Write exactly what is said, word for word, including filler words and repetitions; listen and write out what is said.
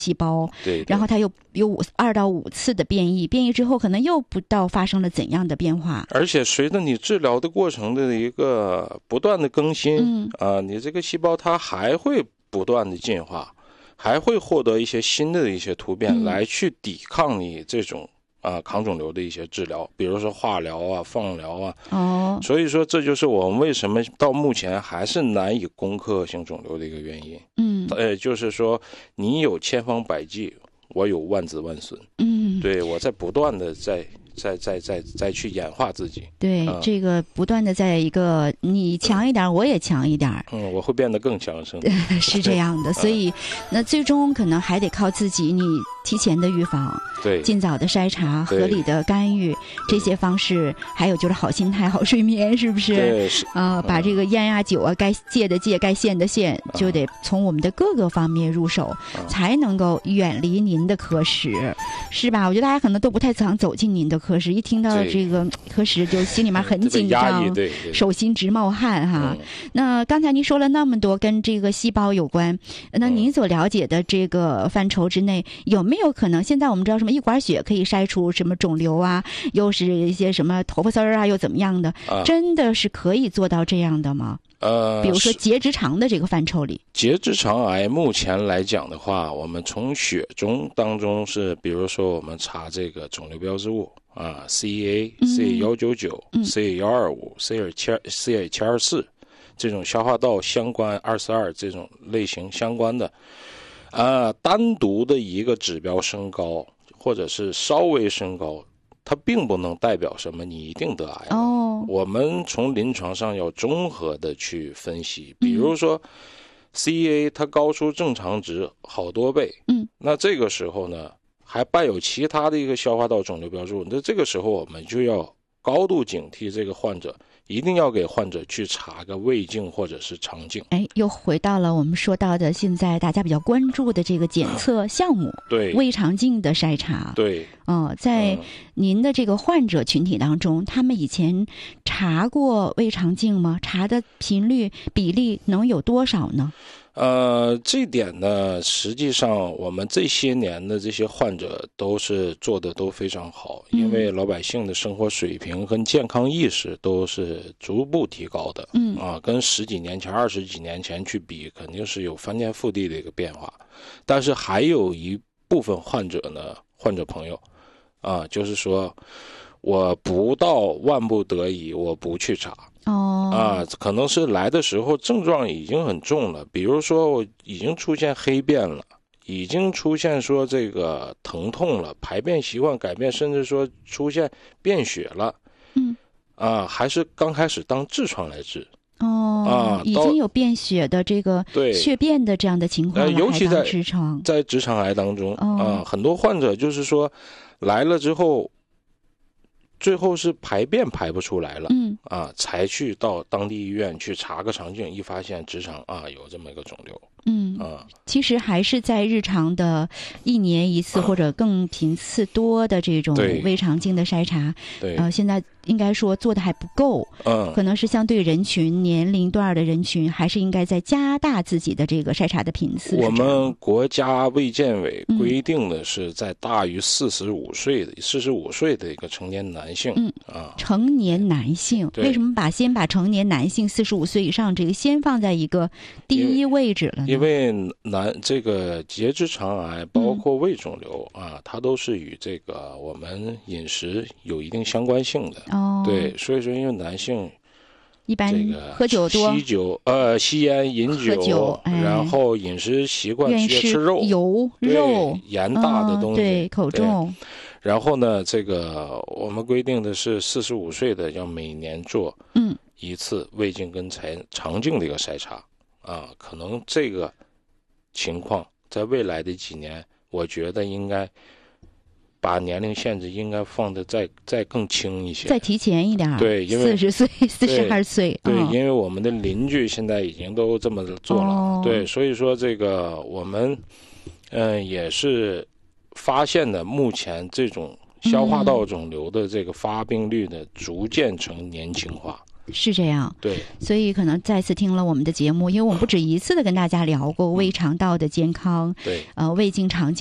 细胞， 对对， 然后它又有五二到五次的变异，变异之后可能又不知道发生了怎样的变化。 而且随着你治疗的过程的一个不断的更新，嗯啊，你这个细胞它还会不断的进化，还会获得一些新的一些突变，嗯、来去抵抗你这种啊抗肿瘤的一些治疗，比如说化疗啊、放疗啊。哦，所以说这就是我们为什么到目前还是难以攻克性肿瘤的一个原因。嗯，呃，就是说你有千方百计，我有万子万孙。嗯，对，我在不断的在。再再再再去演化自己， 对、嗯、这个不断的在一个你强一点、嗯、我也强一点， 嗯，我会变得更强盛， 是这样的。所以、嗯、那最终可能还得靠自己，你提前的预防， 对， 尽早的筛查，合理的干预，这些方式，还有就是好心态、好睡眠，是不是？ 对，是啊、呃，把这个烟啊、酒啊，该戒的戒，该限的限，嗯、就得从我们的各个方面入手，嗯、才能够远离您的科室，是吧？我觉得大家可能都不太想走进您的科室，一听到这个科室就心里面很紧张， 对对， 手心直冒汗哈。嗯、那刚才您说了那么多跟这个细胞有关，那您所了解的这个范畴之内，有没有可能现在我们知道什么一管血可以筛出什么肿瘤啊，又是一些什么头发丝儿啊，又怎么样的？啊、真的是可以做到这样的吗？呃，比如说结直肠的这个范畴里， 结直肠癌目前来讲的话，我们从血中当中是，比如说我们查这个肿瘤标志物啊 ，C A、C A 一九九、C A 一二五、C A 七、C A 七二四这种消化道相关二四二这种类型相关的，啊，单独的一个指标升高或者是稍微升高，它并不能代表什么你一定得癌。哦。我们从临床上要综合的去分析，比如说 C A 它高出正常值好多倍，嗯，那这个时候呢还伴有其他的一个消化道肿瘤标志物，那这个时候我们就要高度警惕这个患者，一定要给患者去查个胃镜或者是肠镜。 哎，又回到了我们说到的现在大家比较关注的这个检测项目， 对， 胃肠镜的筛查。 对， 哦，在您的这个患者群体当中，他们以前查过胃肠镜吗？查的频率比例能有多少呢？ 呃，这点呢，实际上我们这些年的这些患者都是做的都非常好，因为老百姓的生活水平和健康意识都是逐步提高的，嗯啊，跟十几年前、二十几年前去比，肯定是有翻天覆地的一个变化。但是还有一部分患者呢，患者朋友啊，就是说我不到万不得已，我不去查。哦，啊，可能是来的时候症状已经很重了，比如说我已经出现黑便了，已经出现说这个疼痛了，排便习惯改变，甚至说出现便血了，嗯，啊，还是刚开始当痔疮来治。 哦，啊，已经有便血的这个血便的这样的情况了， 呃、尤其在痔疮， 在直肠癌当中，哦、啊，很多患者就是说来了之后。最后是排便排不出来了，嗯啊，才去到当地医院去查个肠镜，一发现直肠啊有这么一个肿瘤， 嗯啊，其实还是在日常的一年一次或者更频次多的这种胃肠镜的筛查， 对， 呃，现在应该说做的还不够，嗯，可能是相对人群年龄段的人群，还是应该再加大自己的这个筛查的频次。 我们国家卫健委规定的是在大于四十五岁的四十五岁的一个成年男。 嗯啊，成年男性为什么把先把成年男性四十五岁以上这个先放在一个第一位置了呢？ 因为男这个结直肠癌包括胃肿瘤、嗯、啊，它都是与这个我们饮食有一定相关性的。哦，对，所以说因为男性一般喝酒多， 吸酒呃吸烟饮酒， 酒哎、 然后饮食习惯愿意吃肉油肉盐大的东西， 嗯、对口重。 然后呢，这个我们规定的是四十五岁的要每年做嗯一次胃镜跟肠镜的一个筛查啊，可能这个情况在未来的几年，我觉得应该把年龄限制应该放的再再更轻一些， 再提前一点， 对，因为四十岁、四十二岁， 对，哦、因为我们的邻居现在已经都这么做了，哦、对，所以说这个我们嗯、呃、也是。发现的目前这种消化道肿瘤的这个发病率呢，逐渐呈年轻化。 是这样， 对， 所以可能再次听了我们的节目，因为我们不止一次的跟大家聊过胃肠道的健康， 对， 呃，胃镜常见